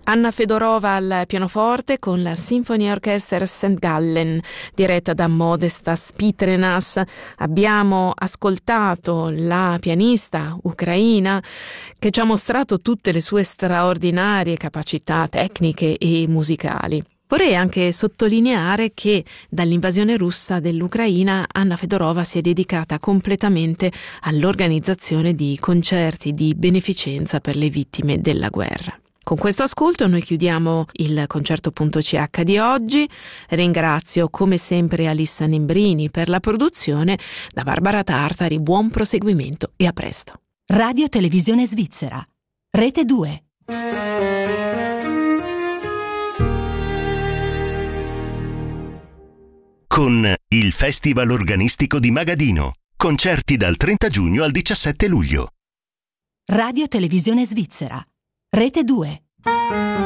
Anna Fedorova al pianoforte con la Symphony Orchestra St. Gallen, diretta da Modestas Pitrenas. Abbiamo ascoltato la pianista ucraina che ci ha mostrato tutte le sue straordinarie capacità tecniche e musicali. Vorrei anche sottolineare che dall'invasione russa dell'Ucraina Anna Fedorova si è dedicata completamente all'organizzazione di concerti di beneficenza per le vittime della guerra. Con questo ascolto noi chiudiamo il Concerto.ch di oggi. Ringrazio come sempre Alissa Nembrini per la produzione. Da Barbara Tartari buon proseguimento e a presto. Radio Televisione Svizzera, Rete 2. Con il Festival Organistico di Magadino. Concerti dal 30 giugno al 17 luglio. Radio Televisione Svizzera, Rete 2.